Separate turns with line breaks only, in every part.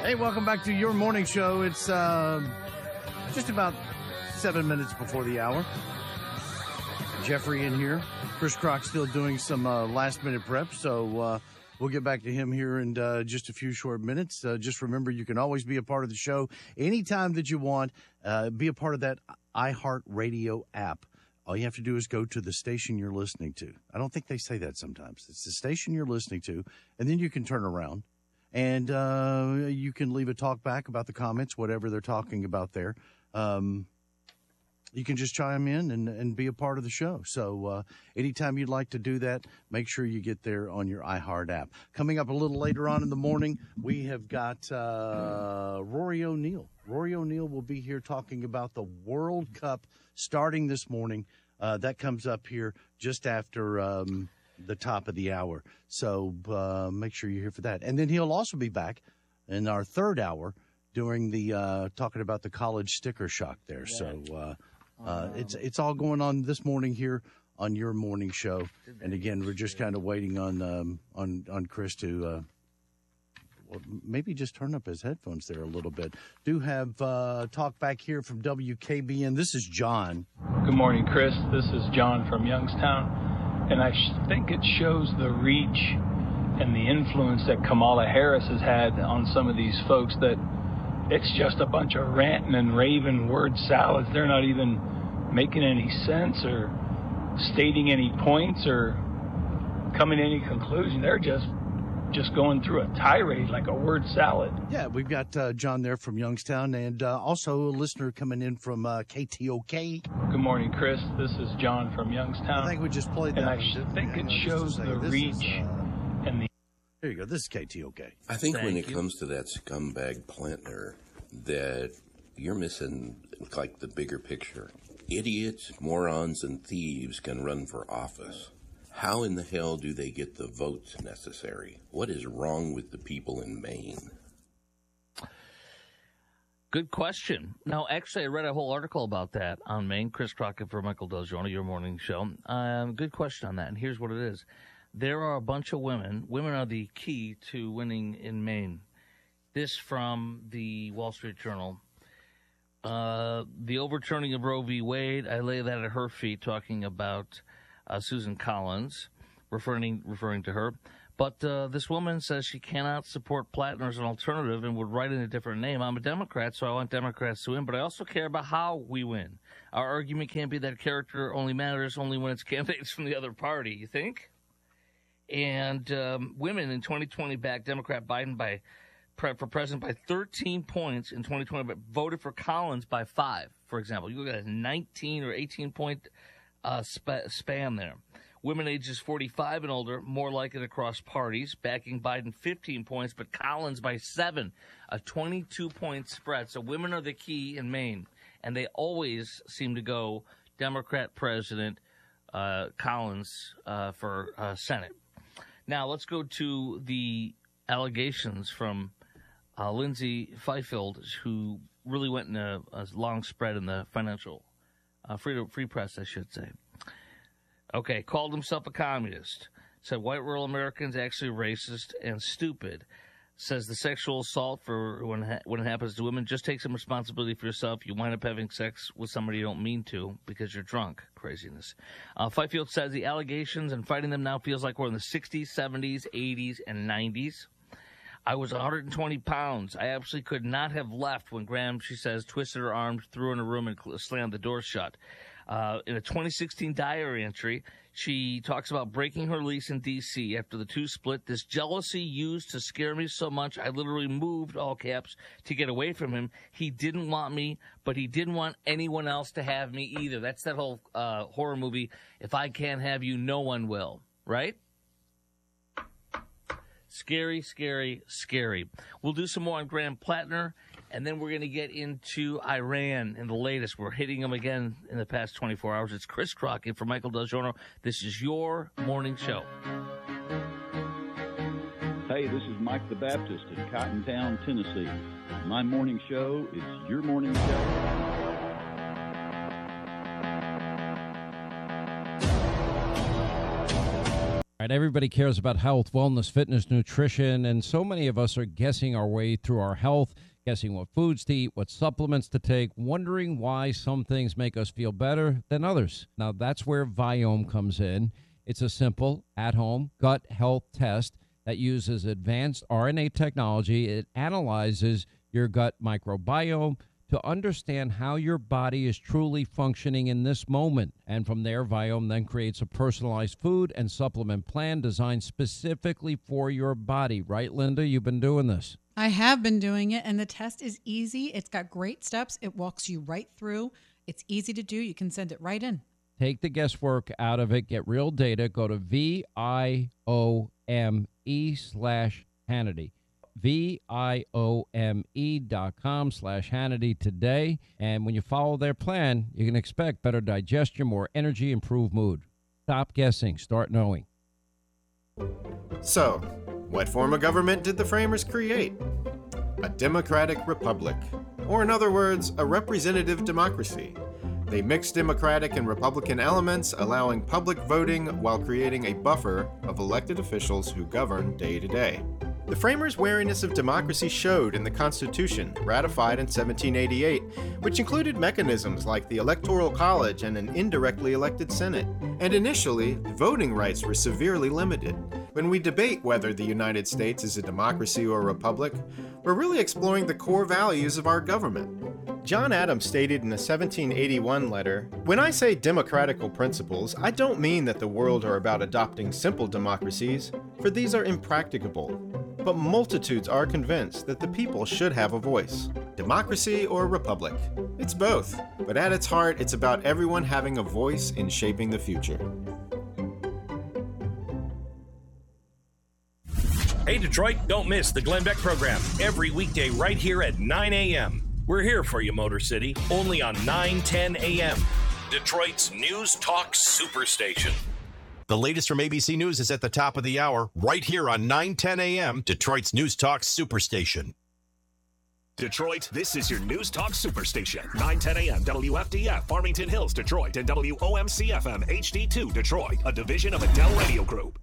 Hey, welcome back to your morning show. It's just about 7 minutes before the hour. Jeffrey in here. Chris Crock still doing some last-minute prep, so we'll get back to him here in just a few short minutes. Just remember, you can always be a part of the show anytime that you want. Be a part of that iHeartRadio app. All you have to do is go to the station you're listening to. I don't think they say that sometimes. It's the station you're listening to, and then you can turn around. And you can leave a talk back about the comments, whatever they're talking about there. You can just chime in and be a part of the show. So anytime you'd like to do that, make sure you get there on your iHeart app. Coming up a little later on in the morning, we have got Rory O'Neal. Rory O'Neal will be here talking about the World Cup starting this morning. That comes up here just after the top of the hour. So make sure you're here for that. And then he'll also be back in our third hour during the talking about the college sticker shock there. Yeah. So it's all going on this morning here on your morning show. And again, we're just kind of waiting on Chris to maybe just turn up his headphones there a little bit. Do have talk back here from WKBN. This is John.
Good morning, Chris. This is John from Youngstown. And I think it shows the reach and the influence that Kamala Harris has had on some of these folks that it's just a bunch of ranting and raving word salads. They're not even making any sense or stating any points or coming to any conclusion. They're just going through a tirade like a word salad.
Yeah, we've got John there from Youngstown and also a listener coming in from KTOK.
Good morning, Chris. This is John from Youngstown.
I think we just played that.
And I think it shows the reach and the...
There you go. This is KTOK.
I think when it comes to that scumbag Plantner, that you're missing like the bigger picture. Idiots, morons, and thieves can run for office. How in the hell do they get the votes necessary? What is wrong with the people in Maine?
Good question. Now, actually, I read a whole article about that on Maine. Chris Crockett for Michael Del Giorno, your morning show. Good question on that, and here's what it is. There are a bunch of women. Women are the key to winning in Maine. This from the Wall Street Journal. The overturning of Roe v. Wade, I lay that at her feet, talking about Susan Collins, referring to her. But this woman says she cannot support Plattner as an alternative and would write in a different name. I'm a Democrat, so I want Democrats to win, but I also care about how we win. Our argument can't be that character only matters only when it's candidates from the other party, you think? And women in 2020 backed Democrat Biden for president by 13 points in 2020, but voted for Collins by 5, for example. You look at a 19 or 18-point span there. Women ages 45 and older, more like it across parties, backing Biden 15 points, but Collins by 7, a 22-point spread. So women are the key in Maine, and they always seem to go Democrat President Collins for Senate. Now, let's go to the allegations from Lindsay Fifield, who really went in a long spread in the financial free press, I should say. Okay, called himself a communist. Said white rural Americans actually racist and stupid. Says the sexual assault for when it happens to women, just take some responsibility for yourself. You wind up having sex with somebody you don't mean to because you're drunk. Craziness. Fifield says the allegations and fighting them now feels like we're in the 60s, 70s, 80s, and 90s. I was 120 pounds. I absolutely could not have left when Graham, she says, twisted her arm, threw her in a room, and slammed the door shut. In a 2016 diary entry, she talks about breaking her lease in D.C. after the two split. This jealousy used to scare me so much, I literally moved, all caps, to get away from him. He didn't want me, but he didn't want anyone else to have me either. That's that whole horror movie, If I Can't Have You, No One Will, right? Scary, scary, scary. We'll do some more on Graham Plattner, and then we're going to get into Iran and the latest. We're hitting them again in the past 24 hours. It's Chris Crockett for Michael Del Giorno. This is your morning show.
Hey, this is Mike the Baptist in Cottontown, Tennessee. My morning show is your morning show.
All Right, everybody cares about health, wellness, fitness, nutrition, and so many of us are guessing our way through our health, guessing what foods to eat, what supplements to take, wondering why some things make us feel better than others. Now, that's where Viome comes in. It's a simple, at-home gut health test that uses advanced RNA technology. It analyzes your gut microbiome to understand how your body is truly functioning in this moment. And from there, Viome then creates a personalized food and supplement plan designed specifically for your body. Right, Linda? You've been doing this.
I have been doing it, and the test is easy. It's got great steps. It walks you right through. It's easy to do. You can send it right in.
Take the guesswork out of it. Get real data. Go to VIOME/Hannity. VIOME.com/Hannity today. And when you follow their plan, you can expect better digestion, more energy, improved mood. Stop guessing. Start knowing.
So, what form of government did the framers create? A democratic republic, or in other words, a representative democracy. They mixed democratic and republican elements, allowing public voting while creating a buffer of elected officials who govern day to day. The framers' wariness of democracy showed in the Constitution, ratified in 1788, which included mechanisms like the Electoral College and an indirectly elected Senate. And initially, voting rights were severely limited. When we debate whether the United States is a democracy or a republic, we're really exploring the core values of our government. John Adams stated in a 1781 letter, "When I say democratical principles, I don't mean that the world are about adopting simple democracies, for these are impracticable. But multitudes are convinced that the people should have a voice. Democracy or republic? It's both, but at its heart, it's about everyone having a voice in shaping the future."
Hey Detroit, don't miss the Glenn Beck program every weekday right here at 9 a.m. We're here for you, Motor City, only on 9:10 a.m. Detroit's News Talk Superstation.
The latest from ABC News is at the top of the hour, right here on 9:10 a.m., Detroit's News Talk Superstation.
Detroit, this is your News Talk Superstation. 9:10 a.m. WFDF, Farmington Hills, Detroit, and WOMC-FM HD2, Detroit, a division of Adele Radio Group.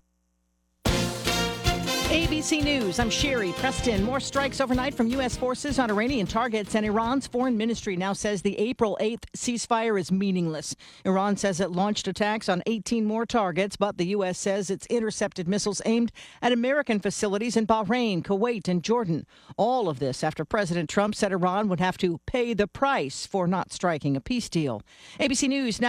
ABC News, I'm Sherry Preston. More strikes overnight from U.S. forces on Iranian targets, and Iran's foreign ministry now says the April 8th ceasefire is meaningless. Iran says it launched attacks on 18 more targets, but the U.S. says it's intercepted missiles aimed at American facilities in Bahrain, Kuwait, and Jordan. All of this after President Trump said Iran would have to pay the price for not striking a peace deal. ABC News now.